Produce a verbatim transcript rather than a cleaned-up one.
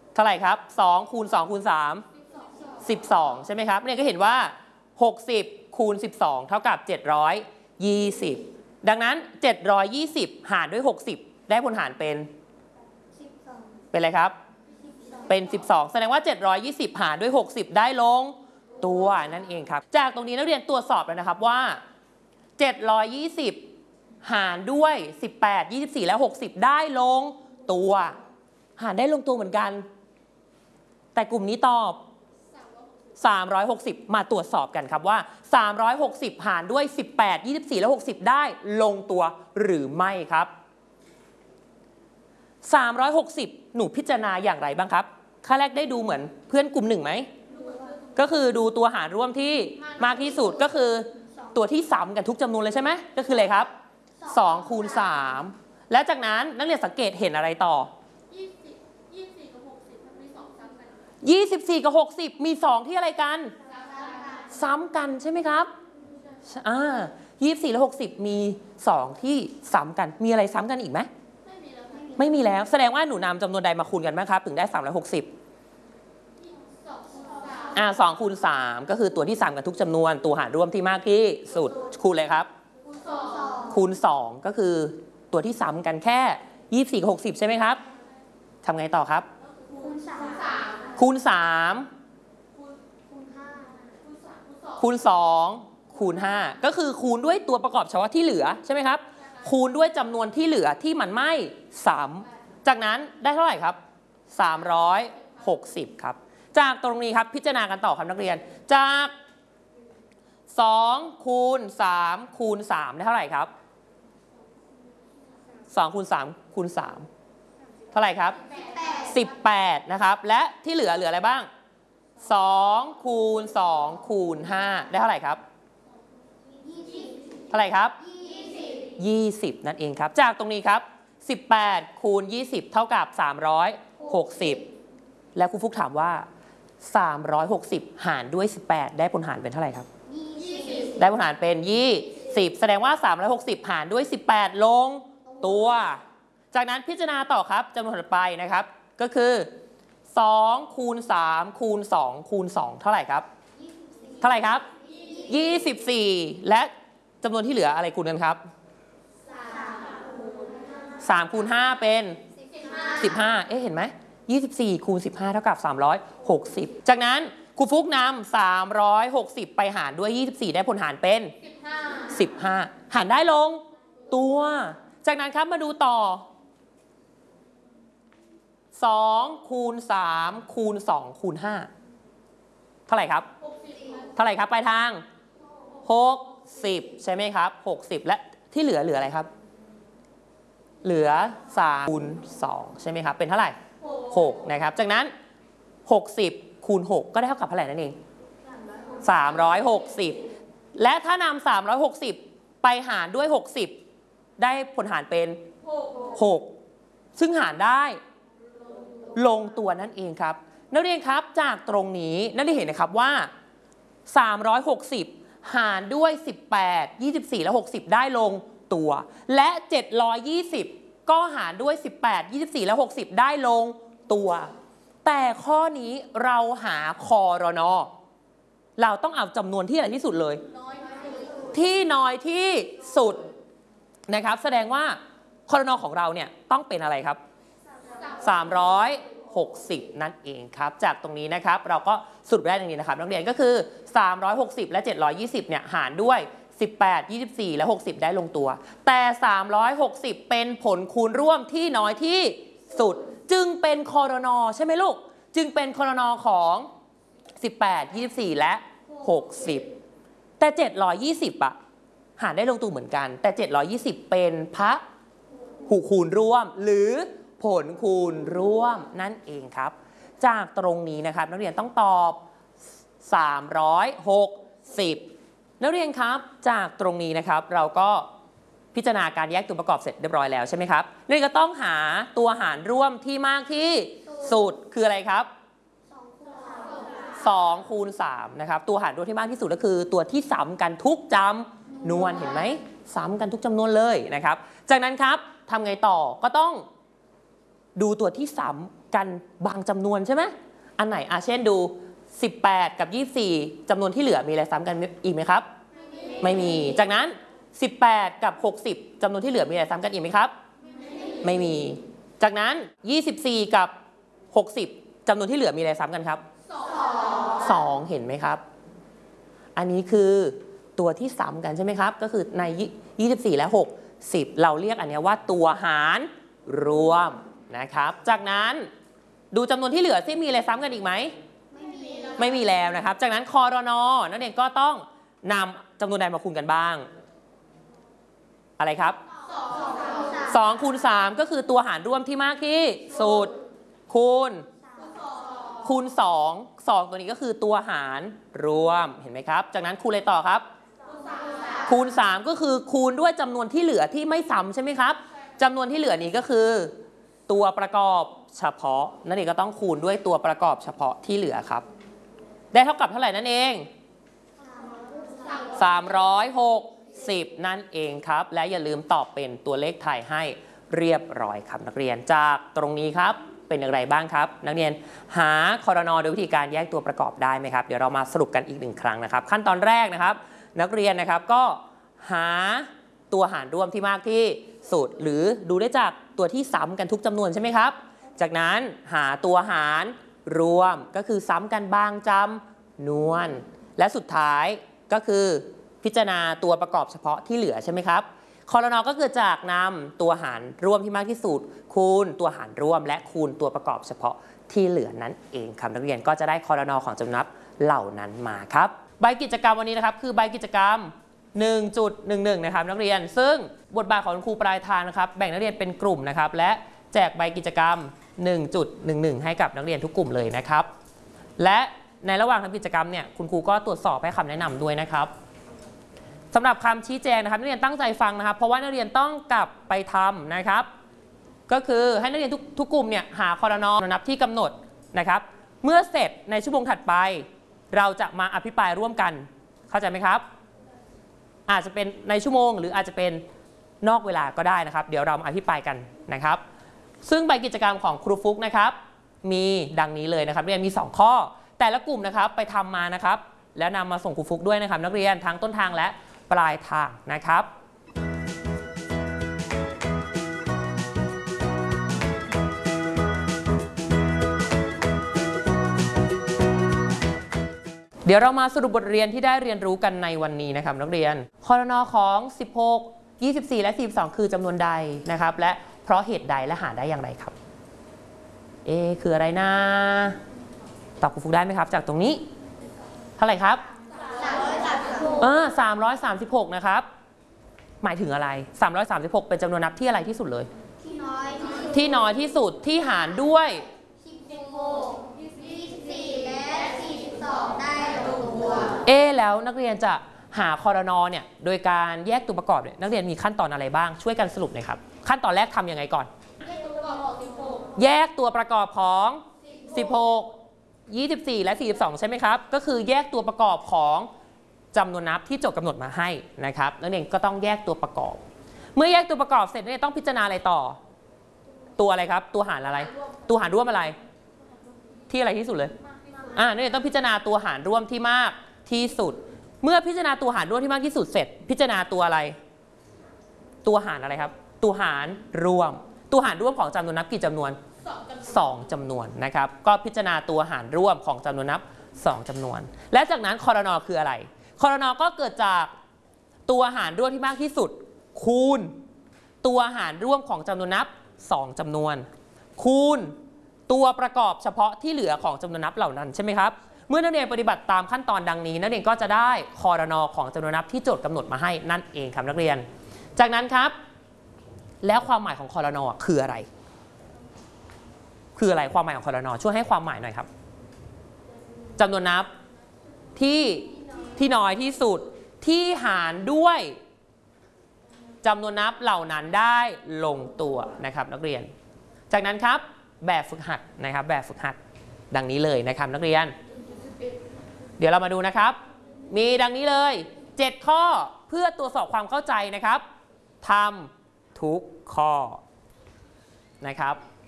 เท่าไหร่ครับสองคูณสองคูณสามสิบสองใช่ไหมครับเนี่ยก็เห็นว่าหกสิบคูณสิบสองเท่ากับเจ็ดร้อยยี่สิบดังนั้นเจ็ดร้อยยี่สิบหารด้วยหกสิบได้ผลหารเป็นเป็นอะไรครับเป็นสิบสองแสดงว่าเจ็ดร้อยยี่สิบหารด้วยหกสิบได้ลงตัวนั่นเองครับจากตรงนี้นักเรียนตรวจสอบแล้วนะครับว่าเจ็ดร้อยยี่สิบหารด้วยสิบแปด ยี่สิบสี่และหกสิบได้ลงตัวหารได้ลงตัวเหมือนกันแต่กลุ่มนี้ตอบสามร้อยหกสิบมาตรวจสอบกันครับว่าสามร้อยหกสิบหารด้วยสิบแปด ยี่สิบสี่และหกสิบได้ลงตัวหรือไม่ครับสามร้อยหกสิบหนูพิจารณาอย่างไรบ้างครับขั้นแรกได้ดูเหมือนเพื่อนกลุ่มหนึ่งไหมก็คือดูตัวหารร่วมที่มากที่สุดก็คือตัวที่ซ้ำกันทุกจำนวนเลยใช่ไหมก็คืออะไรครับสองคูณสามและจากนั้นนักเรียนสังเกตเห็นอะไรต่อยี่สิบสี่กับหกสิบมีสองซ้ำกันยี่สิบสี่กับหกสิบมีสองที่อะไรกันซ้ำกันใช่ไหมครับอ่ายี่สิบสี่และหกสิบมีสองที่ซ้ำกันมีอะไรซ้ำกันอีกไหมไม่มีแล้วแสดงว่าหนูนำจำนวนใดมาคูณกันบ้างครับถึงได้สามร้อยหกสิบอ่าสองคูณสามก็คือตัวที่ซ้ำกันทุกจำนวนตัวหารร่วมที่มากที่สุดคูณเลยครับคูณสองก็คือตัวที่ซ้ำกันแค่ยี่สิบสี่กับหกสิบใช่ไหมครับทำไงต่อครับคูณสามคูณสามคูณสองคูณห้าก็คือคูณด้วยตัวประกอบเฉพาะที่เหลือใช่ไหมครับคูณด้วยจำนวนที่เหลือที่มันไม่ซ้ำจากนั้นได้เท่าไหร่ครับสามร้อยหกสิบครับจากตรงนี้ครับพิจารณากันต่อครับนักเรียนจากสองคูณสามคูณสามได้เท่าไหร่ครับสองคูณสามคูณสามเท่าไหร่ครับสิบแปดนะครับและที่เหลือเหลืออะไรบ้างสองคูณสองคูณห้าได้เท่าไหร่ครับเท่าไหร่ครับยี่สิบนั่นเองครับจากตรงนี้ครับสิบแปดคูณยี่สิบเท่ากับสามร้อยหกสิบแล้วครูฟุกถามว่าสามร้อยหกสิบหารด้วยสิบแปดได้ผลหารเป็นเท่าไหร่ครับได้ผลหารเป็นยี่สิบแสดงว่าสามร้อยหกสิบหารด้วยสิบแปดลงตัวจากนั้นพิจารณาต่อครับจำนวนถัดไปนะครับก็คือสองคูณสามคูณสองคูณสองเท่าไหร่ครับเท่าไหร่ครับยี่สิบสี่และจำนวนที่เหลืออะไรคูณกันครับสามคูณห้าเป็นสิบห้าเอ๊ะเห็นไหมยี่สิบสี่คูณสิบห้าเท่ากับสามร้อยหกสิบจากนั้นครูฟุกนำสามร้อยหกสิบไปหารด้วยยี่สิบสี่ได้ผลหารเป็นสิบห้าหารได้ลงตัวจากนั้นครับมาดูต่อสองคูณสามคูณสองคูณห้าเท่าไหร่ครับเท่าไหร่ครับปลายทางหกสิบใช่ไหมครับหกสิบและที่เหลือเหลืออะไรครับเหลือสามคูณสองใช่ไหมครับเป็นเท่าไหร่หกนะครับจากนั้นหกสิบคูณหกก็ได้เท่ากับเท่าไหร่นั่นเองสามร้อยหกสิบและถ้านำสามร้อยหกสิบไปหารด้วยหกสิบได้ผลหารเป็นหกซึ่งหารได้ลงตัวนั่นเองครับนักเรียนครับจากตรงนี้นักเรียนเห็นนะครับว่าสามร้อยหกสิบหารด้วยสิบแปด ยี่สิบสี่และหกสิบได้ลงตัวและเจ็ดร้อยยี่สิบก็หารด้วยสิบแปด ยี่สิบสี่และหกสิบได้ลงตัวแต่ข้อนี้เราหาคอรนอเราต้องเอาจำนวนที่ใหญ่ที่สุดเลยที่น้อยที่สุดนะครับแสดงว่าคอรนอของเราเนี่ยต้องเป็นอะไรครับสามร้อยหกสิบนั่นเองครับจากตรงนี้นะครับเราก็สรุปได้อย่างนี้นะครับนักเรียนก็คือสามร้อยหกสิบและเจ็ดร้อยยี่สิบเนี่ยหารด้วยสิบแปด ยี่สิบสี่และหกสิบได้ลงตัวแต่สามร้อยหกสิบเป็นผลคูณร่วมที่น้อยที่สุดจึงเป็นคอรนอใช่ไหมลูกจึงเป็นคอรนอของสิบแปด ยี่สิบสี่และหกสิบแต่เจ็ดร้อยยี่สิบอ่ะหารได้ลงตัวเหมือนกันแต่เจ็ดร้อยยี่สิบเป็นพหูคูณร่วมหรือผลคูณร่วมนั่นเองครับจากตรงนี้นะครับนักเรียนต้องตอบสามร้อยหกสิบนักเรียนครับจากตรงนี้นะครับเราก็พิจารณาการแยกตัวประกอบเสร็จเรียบร้อยแล้วใช่ไหมครับนักเรียนก็ต้องหาตัวหารร่วมที่มากที่สุดคืออะไรครับสองคูณสามนะครับตัวหารร่วมที่มากที่สุดก็คือตัวที่ซ้ำกันทุกจำนวนเห็นไหมซ้ำกันทุกจำนวนเลยนะครับจากนั้นครับทำไงต่อก็ต้องดูตัวที่ซ้ำกันบางจำนวนใช่ไหมอันไหนอ่ะเช่นดูสิบแปดกับยี่สิบสี่จำนวนที่เหลือมีอะไรซ้ำกันอีกไหมครับไม่มีจากนั้นสิบแปดกับหกสิบจำนวนที่เหลือมีอะไรซ้ำกันอีกไหมครับไม่มีจากนั้นยี่สิบสี่กับหกสิบจำนวนที่เหลือมีอะไรซ้ำกันครับสองเห็นไหมครับอันนี้คือตัวที่ซ้ำกันใช่ไหมครับก็คือในยี่สิบสี่และหกสิบเราเรียกอันนี้ว่าตัวหารรวมนะครับจากนั้นดูจำนวนที่เหลือซิมีอะไรซ้ำกันอีกไหมไม่มีไม่มีแล้วนะครับจากนั้นครนนักเรียนก็ต้องนำจำนวนใดมาคูณกันบ้างอะไรครับสองคูณสามก็คือตัวหารร่วมที่มากที่สุดคูณคูณสองสองตัวนี้ก็คือตัวหารรวมเห็นไหมครับจากนั้นคูณอะไรต่อครับคูณสามก็คือคูณด้วยจำนวนที่เหลือที่ไม่ซ้ำใช่ไหมครับจำนวนที่เหลือนี้ก็คือตัวประกอบเฉพาะนั่นเองก็ต้องคูณด้วยตัวประกอบเฉพาะที่เหลือครับได้เท่ากับเท่าไหร่นั่นเองสามร้อยหกสิบนั่นเองครับและอย่าลืมตอบเป็นตัวเลขไทยให้เรียบร้อยครับนักเรียนจากตรงนี้ครับเป็นอย่างไรบ้างครับนักเรียนหาครนโดยวิธีการแยกตัวประกอบได้ไหมครับเดี๋ยวเรามาสรุปกันอีกหนึ่งครั้งนะครับขั้นตอนแรกนะครับนักเรียนนะครับก็หาตัวหารร่วมที่มากที่สุดหรือดูได้จากตัวที่ซ้ำกันทุกจำนวนใช่ไหมครับจากนั้นหาตัวหารรวมก็คือซ้ำกันบางจำนวนและสุดท้ายก็คือพิจารณาตัวประกอบเฉพาะที่เหลือใช่ไหมครับครนก็เกิดจากนำตัวหารร่วมที่มากที่สุดคูณตัวหารร่วมและคูณตัวประกอบเฉพาะที่เหลือนั่นเองครับนักเรียนก็จะได้ครนของจำนวนนับเหล่านั้นมาครับใบกิจกรรมวันนี้นะครับคือใบกิจกรรม หนึ่งจุดหนึ่งหนึ่ง นะครับนักเรียนซึ่งบทบาทของครูปลายทางนะครับแบ่งนักเรียนเป็นกลุ่มนะครับและแจกใบกิจกรรม หนึ่งจุดหนึ่งหนึ่ง ให้กับนักเรียนทุกกลุ่มเลยนะครับและในระหว่างทำกิจกรรมเนี่ยคุณครูก็ตรวจสอบให้คำแนะนำด้วยนะครับสำหรับคำชี้แจงนะครับนักเรียนตั้งใจฟังนะครับเพราะว่านักเรียนต้องกลับไปทำนะครับก็คือให้นักเรียนทุกทุกกลุ่มเนี่ยหาครนนับที่กำหนดนะครับเมื่อเสร็จในชั่วโมงถัดไปเราจะมาอภิปรายร่วมกันเข้าใจไหมครับอาจจะเป็นในชั่วโมงหรืออาจจะเป็นนอกเวลาก็ได้นะครับเดี๋ยวเรามาอภิปรายกันนะครับซึ่งใบกิจกรรมของครูฟุกนะครับมีดังนี้เลยนะครับเรียนมีสองข้อแต่ละกลุ่มนะครับไปทำมานะครับแล้วนำมาส่งครูฟุกด้วยนะครับนักเรียนทั้งต้นทางและปลายทางนะครับเดี๋ยวเรามาสรุปบทเรียนที่ได้เรียนรู้กันในวันนี้นะครับนักเรียนครนของสิบหก ยี่สิบสี่และสี่สิบสองคือจำนวนใดนะครับและเพราะเหตุใดและหาได้อย่างไรครับเอคืออะไรนะตอบครูฟุกได้ไหมครับจากตรงนี้เท่าไหร่ครับเออสามร้อยสามสิบหกนะครับหมายถึงอะไรสามร้อยสามสิบหกเป็นจำนวนนับที่อะไรที่สุดเลยที่น้อยที่สุดที่น้อยที่สุดที่หารด้วยสิบหก ยี่สิบสี่และสี่สิบสองได้ลงตัวเอแล้วนักเรียนจะหาครนเนี่ยโดยการแยกตัวประกอบเนี่ยนักเรียนมีขั้นตอนอะไรบ้างช่วยกันสรุปหน่อยครับขั้นตอนแรกทำยังไงก่อนแยกตัวประกอบของสิบหก ยี่สิบสี่และสี่สิบสองใช่ไหมครับก็คือแยกตัวประกอบของจำนวนนับที่โจทย์กำหนดมาให้นะครับนักเรียนก็ต้องแยกตัวประกอบเมื่อแยกตัวประกอบเสร็จนักเรียนต้องพิจารณาอะไรต่อตัวอะไรครับตัวหารอะไรตัวหารร่วมอะไรที่อะไรที่สุดเลยอ่านักเรียนต้องพิจารณาตัวหารร่วมที่มากที่สุดเมื่อพิจารณาตัวหารร่วมที่มากที่สุดเสร็จพิจารณาตัวอะไรตัวหารอะไรครับตัวหารรวมตัวหารร่วมของจำนวนนับกี่จำนวนสองจำนวนนะครับก็พิจารณาตัวหารร่วมของจำนวนนับสองจำนวนและจากนั้นครนคืออะไรครนก็เกิดจากตัวหารร่วมที่มากที่สุดคูณตัวหารร่วมของจำนวนนับสองจำนวนคูณตัวประกอบเฉพาะที่เหลือของจำนวนนับเหล่านั้นใช่ไหมครับเมื่อนักเรียนปฏิบัติตามขั้นตอนดังนี้นักเรียนก็จะได้ครนของจำนวนนับที่โจทย์กำหนดมาให้นั่นเองครับนักเรียนจากนั้นครับแล้วความหมายของครนคืออะไรคืออะไรความหมายของครนช่วยให้ความหมายหน่อยครับจำนวนนับที่ที่น้อยที่สุดที่หารด้วยจำนวนนับเหล่านั้นได้ลงตัวนะครับนักเรียนจากนั้นครับแบบฝึกหัดนะครับแบบฝึกหัดดังนี้เลยนะครับนักเรียนเดี๋ยวเรามาดูนะครับมีดังนี้เลยเจ็ดข้อเพื่อตรวจสอบความเข้าใจนะครับทำทุกข้อนะครับ